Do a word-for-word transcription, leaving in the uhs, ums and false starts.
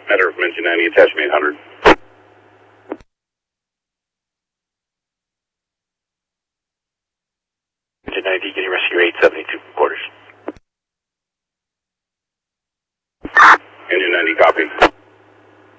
Matter of Engine ninety, attachment eight hundred. Engine ninety, getting rescue eight seventy-two quarters. Engine ninety, copy.